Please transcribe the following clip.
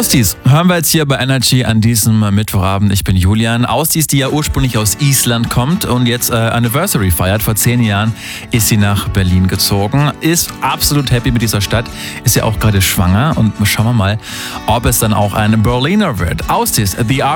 Ausdies hören wir jetzt hier bei Energy an diesem Mittwochabend. Ich bin Julian. Ausdies, die ja ursprünglich aus Island kommt und jetzt Anniversary feiert. Vor 10 Jahren ist sie nach Berlin gezogen. Ist absolut happy mit dieser Stadt. Ist ja auch gerade schwanger. Und schauen wir mal, ob es dann auch ein Berliner wird. Ausdies, The